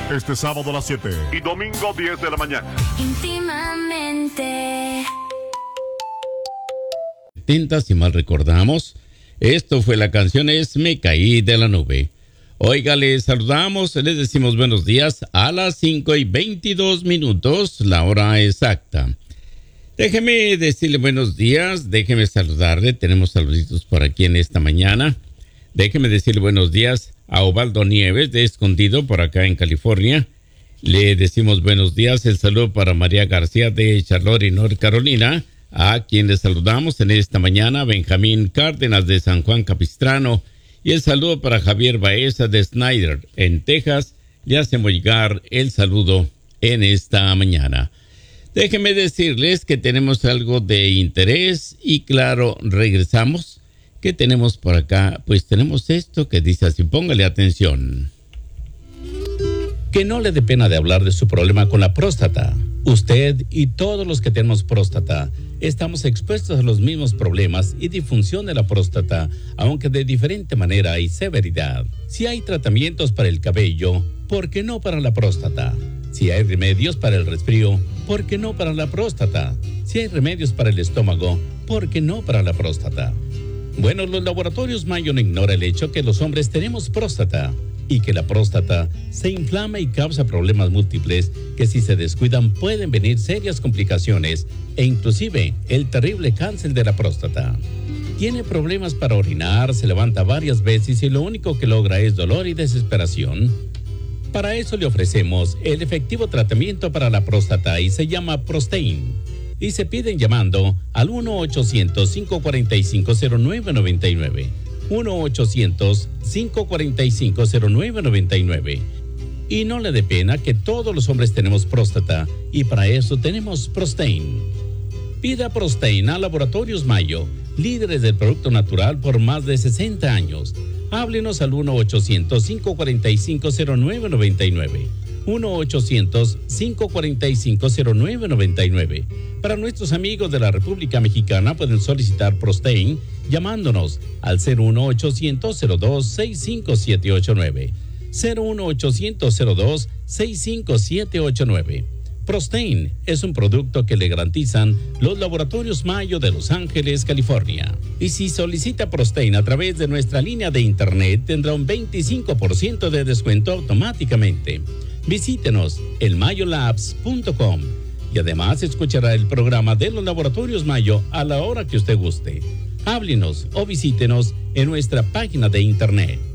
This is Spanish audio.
Este sábado a las 7 y domingo 10 de la mañana. Íntimamente. Si mal recordamos, esto fue la canción es Me Caí de la Nube. Oiga, les saludamos, les decimos buenos días a las 5:22, la hora exacta. Déjeme decirle buenos días, déjeme saludarle, tenemos saluditos por aquí en esta mañana. Déjeme decirle buenos días a Ovaldo Nieves de Escondido por acá en California. Le decimos buenos días, el saludo para María García de Charlotte, North Carolina, a quien le saludamos en esta mañana, Benjamín Cárdenas de San Juan Capistrano, y el saludo para Javier Baeza de Snyder en Texas. Le hacemos llegar el saludo en esta mañana. Déjenme decirles que tenemos algo de interés y claro, regresamos. ¿Qué tenemos por acá? Pues tenemos esto que dice así, póngale atención. Que no le dé pena de hablar de su problema con la próstata. Usted y todos los que tenemos próstata estamos expuestos a los mismos problemas y disfunción de la próstata, aunque de diferente manera y severidad. Si hay tratamientos para el cabello, ¿por qué no para la próstata? Si hay remedios para el resfrío, ¿por qué no para la próstata? Si hay remedios para el estómago, ¿por qué no para la próstata? Bueno, los laboratorios Mayo no ignora el hecho que los hombres tenemos próstata y que la próstata se inflama y causa problemas múltiples que si se descuidan pueden venir serias complicaciones e inclusive el terrible cáncer de la próstata. Tiene problemas para orinar, se levanta varias veces y lo único que logra es dolor y desesperación. Para eso le ofrecemos el efectivo tratamiento para la próstata y se llama Prostain. Y se piden llamando al 1-800-545-0999. 1-800-545-0999. Y no le dé pena que todos los hombres tenemos próstata y para eso tenemos Prostain. Pida Prostain a Laboratorios Mayo, líderes del producto natural por más de 60 años. Háblenos al 1-800-545-0999. 1-800-545-0999. Para nuestros amigos de la República Mexicana pueden solicitar Prostain llamándonos al 01800-02-65789. 01800-02-65789. Prostain es un producto que le garantizan los Laboratorios Mayo de Los Ángeles, California. Y si solicita Prostain a través de nuestra línea de internet, tendrá un 25% de descuento automáticamente. Visítenos en mayolabs.com y además escuchará el programa de los Laboratorios Mayo a la hora que usted guste. Háblenos o visítenos en nuestra página de internet.